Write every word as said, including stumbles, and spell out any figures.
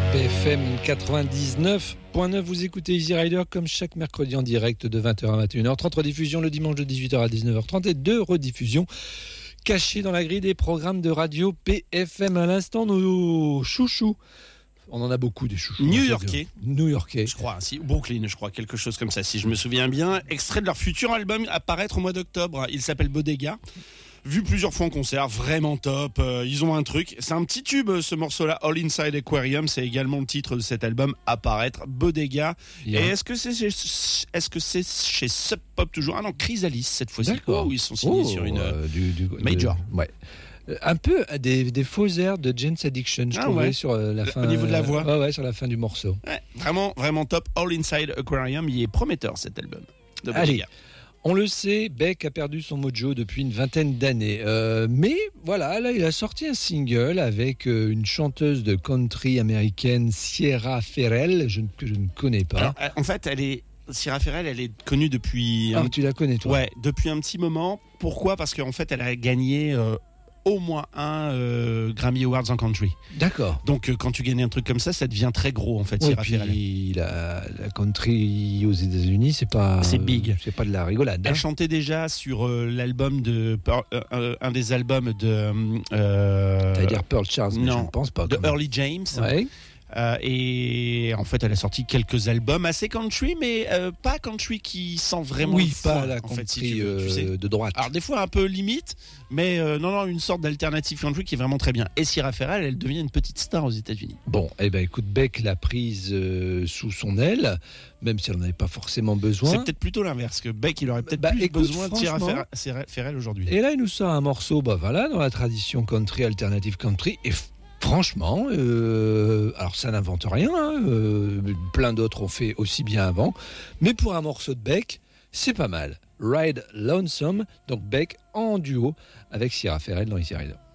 B F M quatre-vingt-dix-neuf point neuf, vous écoutez Easy Rider comme chaque mercredi en direct de vingt heures à vingt et une heures trente, rediffusion le dimanche de dix-huit heures à dix-neuf heures trente et deux rediffusions cachées dans la grille des programmes de radio P F M. À l'instant, nos chouchous, on en a beaucoup des chouchous. New-Yorkais. New-Yorkais. Je crois, si, Brooklyn, je crois, quelque chose comme ça, si je me souviens bien. Extrait de leur futur album à paraître au mois d'octobre. Il s'appelle Bodega. Vu plusieurs fois en concert, vraiment top. Euh, ils ont un truc. C'est un petit tube, ce morceau-là, All Inside Aquarium. C'est également le titre de cet album à paraître, Bodega. Yeah. Et est-ce que c'est chez, est-ce que c'est chez Sub Pop toujours? Ah non, Chrysalis cette fois-ci. D'accord. Oh, ils sont signés oh, sur une euh, du, du, major. De, ouais. Un peu des, des faux airs de Jane's Addiction, je ah trouvais, ouais. sur la fin. Au niveau de la voix. Euh, ouais, ouais, sur la fin du morceau. Ouais, vraiment, vraiment top. All Inside Aquarium, il est prometteur cet album. De Allez. On le sait, Beck a perdu son mojo depuis une vingtaine d'années. Euh, mais voilà, là, il a sorti un single avec euh, une chanteuse de country américaine, Sierra Ferrell, je, que je ne connais pas. Alors, en fait, elle est... Sierra Ferrell, elle est connue depuis... Ah, un... tu la connais, toi? Ouais, depuis un petit moment. Pourquoi? Parce qu'en fait, elle a gagné... Euh... au moins un euh, Grammy Awards en country. D'accord. Donc euh, quand tu gagnes un truc comme ça, ça devient très gros en fait. Ouais, puis la, la country aux États-Unis, c'est pas c'est big, euh, c'est pas de la rigolade. Elle hein. chantait déjà sur euh, l'album de euh, un des albums de. Euh, T'allais dire Pearl Charles, mais non, je ne pense pas. De Early James. Ouais. Euh, et en fait, elle a sorti quelques albums assez country, mais euh, pas country qui sent vraiment. Oui, le foin, pas la en country fait, si tu veux, tu sais. euh, de droite. Alors des fois un peu limite, mais euh, non non, une sorte d'alternative country qui est vraiment très bien. Et Sierra Ferrell, elle devient une petite star aux États-Unis. Bon, eh ben écoute, Beck l'a prise euh, sous son aile, même si elle n'en avait pas forcément besoin. C'est peut-être plutôt l'inverse, que Beck il aurait peut-être bah, plus écoute, besoin de Sierra Ferrell aujourd'hui. Et là, il nous sort un morceau, bah voilà, dans la tradition country, alternative country, et franchement, euh, alors ça n'invente rien, hein, euh, plein d'autres ont fait aussi bien avant, mais pour un morceau de Beck, c'est pas mal. Ride Lonesome, donc Beck en duo avec Sierra Ferrell dans Easy Rider.